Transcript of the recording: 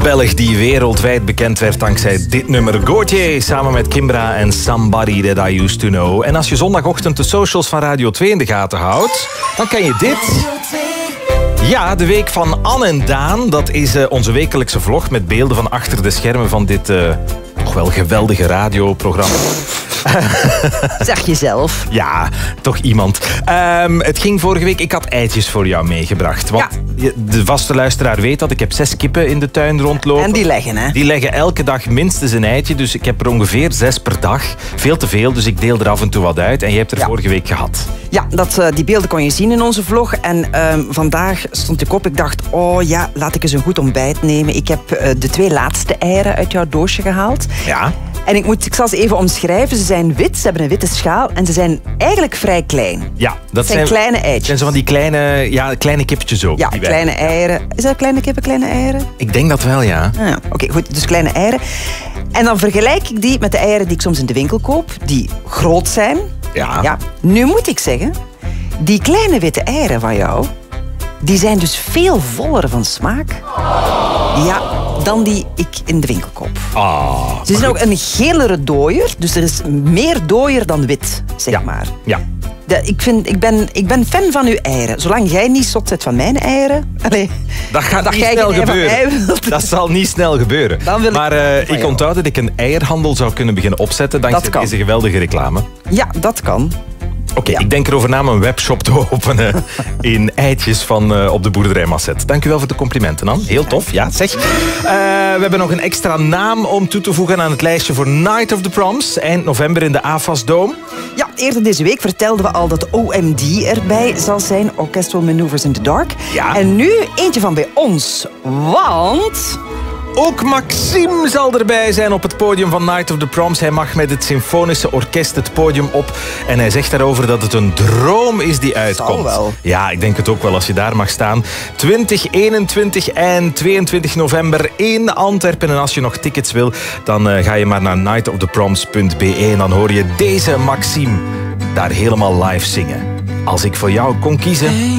Belg die wereldwijd bekend werd dankzij dit nummer. Gaultier samen met Kimbra en Somebody That I Used To Know. En als je zondagochtend de socials van Radio 2 in de gaten houdt, dan kan je dit. Ja, de week van Anne en Daan. Dat is onze wekelijkse vlog met beelden van achter de schermen van dit toch wel geweldige radioprogramma. Zeg je zelf. Ja, toch iemand. Het ging vorige week, ik had eitjes voor jou meegebracht. Want de vaste luisteraar weet dat. Ik heb 6 kippen in de tuin rondlopen. En die leggen, hè? Die leggen elke dag minstens een eitje. Dus ik heb er ongeveer 6 per dag. Veel te veel, dus ik deel er af en toe wat uit. En je hebt er vorige week gehad. Ja, die beelden kon je zien in onze vlog. En vandaag stond ik op. Ik dacht, laat ik eens een goed ontbijt nemen. Ik heb de 2 laatste eieren uit jouw doosje gehaald. Ja. En ik zal ze even omschrijven. Ze zijn wit, ze hebben een witte schaal en ze zijn eigenlijk vrij klein. Ja, dat zijn kleine eitjes. Het zijn zo van die kleine kippetjes ook. Ja, kleine eieren. Is dat kleine kippen, kleine eieren? Ik denk dat wel, ja. Oké, goed. Dus kleine eieren. En dan vergelijk ik die met de eieren die ik soms in de winkel koop, die groot zijn. Ja. Nu moet ik zeggen, die kleine witte eieren van jou, die zijn dus veel voller van smaak. Ja, dan die ik in de winkel koop. Ze zijn ook een gelere dooier, dus er is meer dooier dan wit, zeg maar. Ja. Ik ben fan van uw eieren. Zolang jij niet zot bent van mijn eieren... Dat gaat niet snel gebeuren. Dat zal niet snel gebeuren. Maar ik onthoud dat ik een eierhandel zou kunnen beginnen opzetten dankzij deze geweldige reclame. Ja, dat kan. Oké, ik denk erover na om een webshop te openen in eitjes van op de boerderij Masset. Dank u wel voor de complimenten, Anne. Heel tof, ja. Zeg, we hebben nog een extra naam om toe te voegen aan het lijstje voor Night of the Proms. Eind november in de AFAS Dome. Ja, eerder deze week vertelden we al dat OMD erbij zal zijn. Orchestral Maneuvers in the Dark. Ja. En nu eentje van bij ons. Want... ook Maxime zal erbij zijn op het podium van Night of the Proms. Hij mag met het Symfonische Orkest het podium op. En hij zegt daarover dat het een droom is die uitkomt. Wel. Ja, ik denk het ook wel als je daar mag staan. 20, 21 en 22 november in Antwerpen. En als je nog tickets wil, dan ga je maar naar nightoftheproms.be. En dan hoor je deze Maxime daar helemaal live zingen. Als ik voor jou kon kiezen...